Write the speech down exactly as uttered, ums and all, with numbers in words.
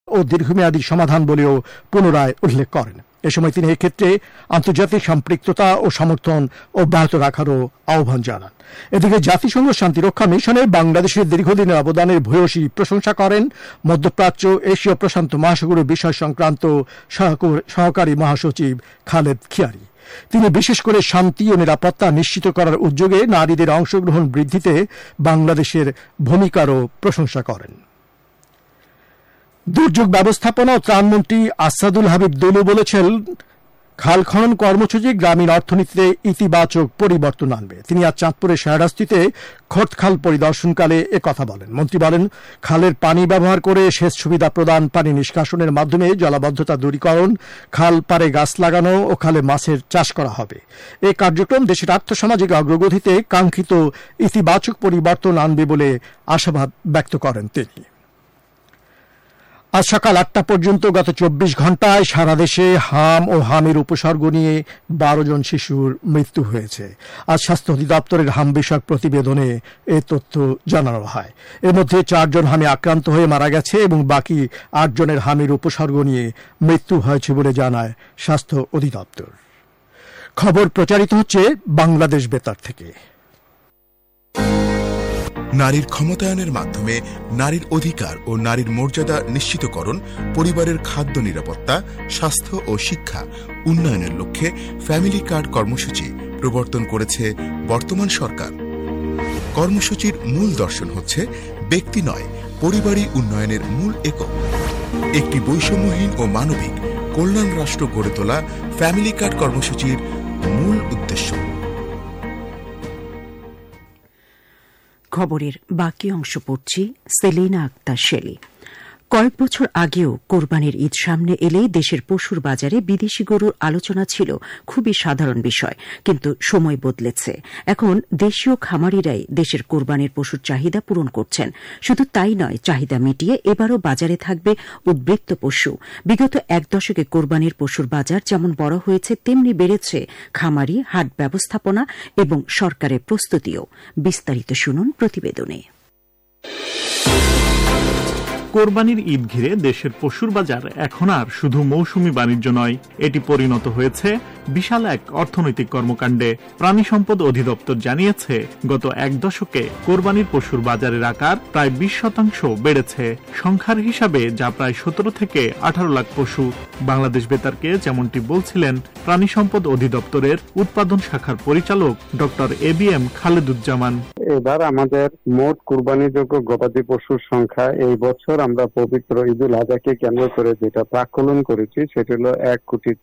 ও দীর্ঘমেয়াদী সমাধান বলেও পুনরায় উল্লেখ করেন। এ সময় তিনি এক্ষেত্রে আন্তর্জাতিক সম্পৃক্ততা ও সমর্থন অব্যাহত রাখারও আহ্বান জানান। এদিকে জাতিসংঘ শান্তিরক্ষা মিশনে বাংলাদেশের দীর্ঘদিনের অবদানের ভূয়সী প্রশংসা করেন মধ্যপ্রাচ্য, এশীয় প্রশান্ত মহাসাগরীয় বিষয় সংক্রান্ত সহকারী মহাসচিব খালেদ খিয়ারি। তিনি বিশেষ করে শান্তি ও নিরাপত্তা নিশ্চিত করার উদ্যোগে নারীদের অংশগ্রহণ বৃদ্ধিতে বাংলাদেশের ভূমিকারও প্রশংসা করেন। দুর্যোগ ব্যবস্থাপনা ও ত্রাণমন্ত্রী আসাদুল হাবিব দুলু বলেছেন, খাল খনন কর্মসূচি গ্রামীণ অর্থনীতিতে ইতিবাচক পরিবর্তন আনবে। তিনি আজ চাঁদপুরের শাহরাস্তিতে খটখাল পরিদর্শনকালে একথা বলেন। মন্ত্রী বলেন, খালের পানি ব্যবহার করে সেচ সুবিধা প্রদান, পানি নিষ্কাশনের মাধ্যমে জলাবদ্ধতা দূরীকরণ, খাল পাড়ে গাছ লাগানো ও খালে মাছের চাষ করা হবে। এই কার্যক্রম দেশের আর্থসামাজিক অগ্রগতিতে কাঙ্ক্ষিত ইতিবাচক পরিবর্তন আনবে বলে আশাবাদ ব্যক্ত করেন তিনি। আজ সকাল আটটা পর্যন্ত গত চব্বিশ ঘন্টায় সারা দেশে হাম ও হামের উপসর্গ নিয়ে বারো জন শিশুর মৃত্যু হয়েছে। আজ স্বাস্থ্য অধিদপ্তরের হাম বিষয়ক প্রতিবেদনে এ তথ্য জানানো হয়। এর মধ্যে চারজন হামে আক্রান্ত হয়ে মারা গেছে এবং বাকি আট জনের হামের উপসর্গ নিয়ে মৃত্যু হয়েছে বলে জানায় স্বাস্থ্য অধিদপ্তর। খবর প্রচারিত হচ্ছে বাংলাদেশ বেতার থেকে। নারীর ক্ষমতায়নের মাধ্যমে নারীর অধিকার ও নারীর মর্যাদা নিশ্চিতকরণ, পরিবারের খাদ্য নিরাপত্তা, স্বাস্থ্য ও শিক্ষা উন্নয়নের লক্ষ্যে ফ্যামিলি কার্ড কর্মসূচি প্রবর্তন করেছে বর্তমান সরকার। কর্মসূচির মূল দর্শন হচ্ছে ব্যক্তি নয়, পরিবারই উন্নয়নের মূল একক। একটি বৈষম্যহীন ও মানবিক কল্যাণ রাষ্ট্র গড়ে তোলা ফ্যামিলি কার্ড কর্মসূচির মূল উদ্দেশ্য। খবরের বাকি অংশ পড়ছি সেলিনা আক্তার শেলি। কয়েক বছর আগেও কোরবানির ঈদ সামনে এলেই দেশের পশুর বাজারে বিদেশি গরুর আলোচনা ছিল খুবই সাধারণ বিষয়, কিন্তু সময় বদলেছে। এখন দেশীয় খামারিরাই দেশের কোরবানির পশুর চাহিদা পূরণ করছেন। শুধু তাই নয়, চাহিদা মিটিয়ে এবারও বাজারে থাকবে উদ্বৃত্ত পশু। বিগত এক দশকে কোরবানির পশুর বাজার যেমন বড় হয়েছে, তেমনি বেড়েছে খামারি, হাট ব্যবস্থাপনা এবং সরকারের প্রস্তুতিও। বিস্তারিত শুনুন প্রতিবেদনে। কোরবানির ঈদ ঘিরে দেশের পশুর বাজার এখন আর শুধু মৌসুমী বাণিজ্য নয়, এটি পরিণত হয়েছে বিশাল এক অর্থনৈতিক কর্মকাণ্ডে। প্রাণী সম্পদ অধিদপ্তর জানিয়েছে, গত এক দশকে কোরবানির পশুর বাজারের আকার প্রায় বিশ শতাংশ বেড়েছে। সংখ্যার হিসাবে যা প্রায় সতেরো থেকে আঠারো লাখ পশু। বাংলাদেশ বেতারকে যেমনটি বলছিলেন প্রাণী সম্পদ অধিদপ্তরের উৎপাদন শাখার পরিচালক doctor A B M Khaleduzzaman. এবার আমাদের মোট কুরবানিযোগ্য গবাদি পশুর সংখ্যা এই বছর আমরা পবিত্র ঈদুল আজহাকে কেন্দ্র করে যেটা প্রাক্কলন করেছি সেটা হলো এক কোটি